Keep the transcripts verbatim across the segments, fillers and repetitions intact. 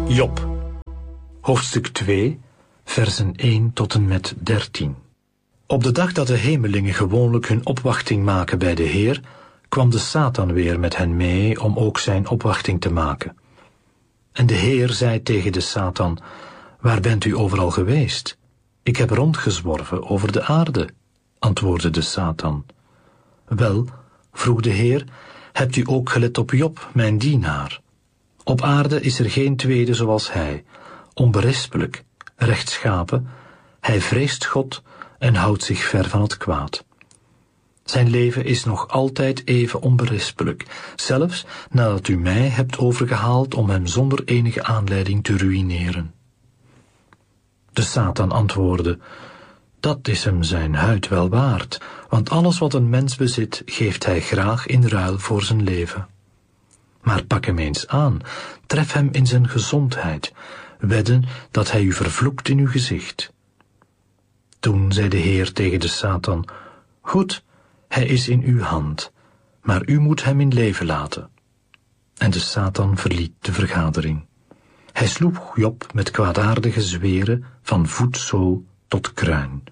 Job, hoofdstuk twee, versen één tot en met dertien. Op de dag dat de hemelingen gewoonlijk hun opwachting maken bij de Heer, kwam de Satan weer met hen mee om ook zijn opwachting te maken. En de Heer zei tegen de Satan: waar bent u overal geweest? Ik heb rondgezworven over de aarde, antwoordde de Satan. Wel, vroeg de Heer, hebt u ook gelet op Job, mijn dienaar? Op aarde is er geen tweede zoals hij, onberispelijk, rechtschapen, hij vreest God en houdt zich ver van het kwaad. Zijn leven is nog altijd even onberispelijk, zelfs nadat u mij hebt overgehaald om hem zonder enige aanleiding te ruïneren. De Satan antwoordde: dat is hem zijn huid wel waard, want alles wat een mens bezit, geeft hij graag in ruil voor zijn leven. Maar pak hem eens aan, tref hem in zijn gezondheid, wedden dat hij u vervloekt in uw gezicht. Toen zei de Heer tegen de Satan: goed, hij is in uw hand, maar u moet hem in leven laten. En de Satan verliet de vergadering. Hij sloeg Job met kwaadaardige zweren van voetzool tot kruin.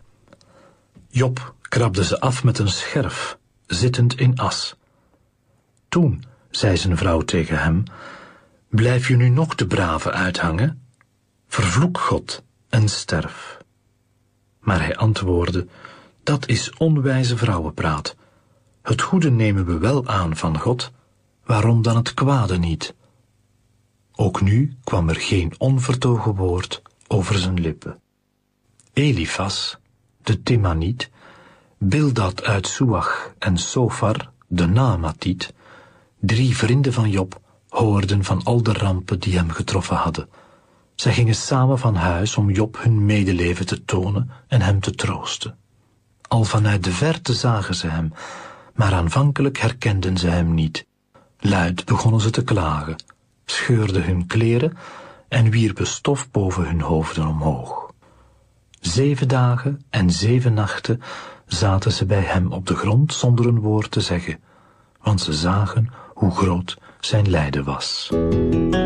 Job krabde ze af met een scherf, zittend in as. Toen zei zijn vrouw tegen hem: blijf je nu nog de brave uithangen? Vervloek God en sterf. Maar hij antwoordde: dat is onwijze vrouwenpraat. Het goede nemen we wel aan van God, waarom dan het kwade niet? Ook nu kwam er geen onvertogen woord over zijn lippen. Elifas, de Temaniet, Bildad uit Suach en Sofar, de Naamatiet, drie vrienden van Job, hoorden van al de rampen die hem getroffen hadden. Zij gingen samen van huis om Job hun medeleven te tonen en hem te troosten. Al vanuit de verte zagen ze hem, maar aanvankelijk herkenden ze hem niet. Luid begonnen ze te klagen, scheurden hun kleren en wierpen stof boven hun hoofden omhoog. Zeven dagen en zeven nachten zaten ze bij hem op de grond zonder een woord te zeggen, want ze zagen hoe groot zijn lijden was.